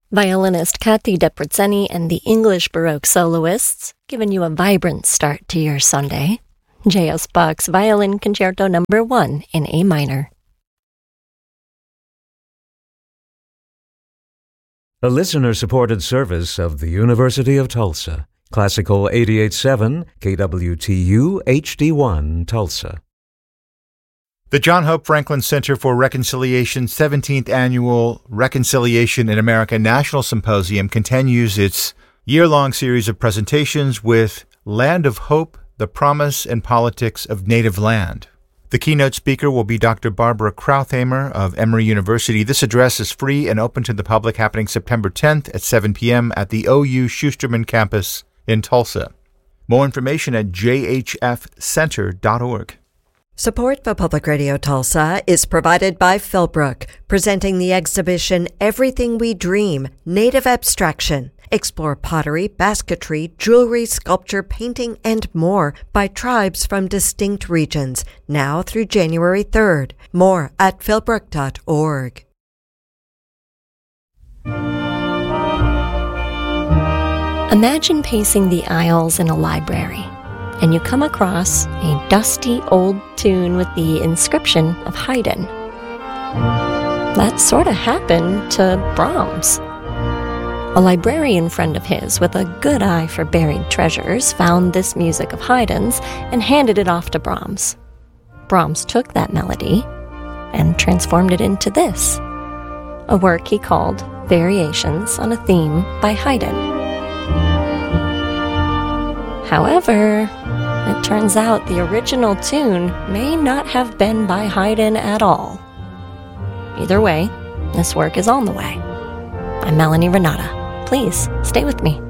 Violinist Kati Deprezzeni and the English Baroque soloists, giving you a vibrant start to your Sunday. J.S. Bach's Violin Concerto No. 1 in A minor. A listener-supported service of the University of Tulsa. Classical 88.7 KWTU HD1 Tulsa. The John Hope Franklin Center for Reconciliation's 17th Annual Reconciliation in America National Symposium continues its year-long series of presentations with Land of Hope, the Promise and Politics of Native Land. The keynote speaker will be Dr. Barbara Krauthamer of Emory University. This address is free and open to the public, happening September 10th at 7 p.m. at the OU Schusterman campus in Tulsa. More information at jhfcenter.org. Support for Public Radio Tulsa is provided by Philbrook, presenting the exhibition Everything We Dream, Native Abstraction. Explore pottery, basketry, jewelry, sculpture, painting, and more by tribes from distinct regions, now through January 3rd. More at philbrook.org. Imagine pacing the aisles in a library, and you come across a dusty old tune with the inscription of Haydn. That sort of happened to Brahms. A librarian friend of his with a good eye for buried treasures found this music of Haydn's and handed it off to Brahms. Brahms took that melody and transformed it into this, a work he called Variations on a Theme by Haydn. However, it turns out the original tune may not have been by Haydn at all. Either way, this work is on the way. I'm Melanie Renata. Please stay with me.